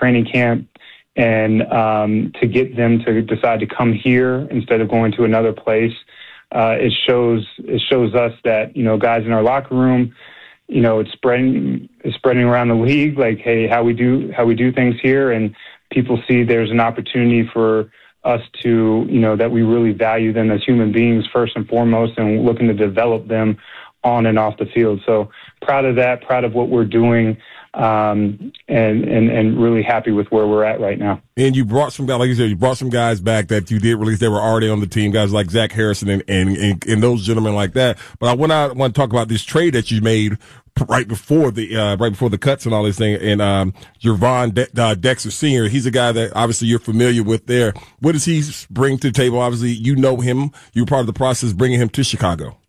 training camp, and to get them to decide to come here instead of going to another place, it shows us that, guys in our locker room, it's spreading around the league, like, hey, how we do things here, and people see there's an opportunity for us to, that we really value them as human beings first and foremost, and looking to develop them on and off the field. So proud of that, proud of what we're doing, and really happy with where we're at right now. And you brought some guys, like you said, you brought some guys back that you did release. They were already on the team, guys like Zach Harrison and those gentlemen like that. But I want to talk about this trade that you made right before the cuts and all this thing. And Gervon Dexter Sr., he's a guy that obviously you're familiar with there. What does he bring to the table? Obviously, you know him. You're part of the process bringing him to Chicago.